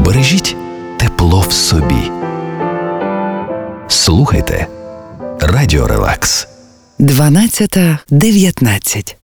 Бережіть тепло в собі. Слухайте Радіо Релакс. 12:19.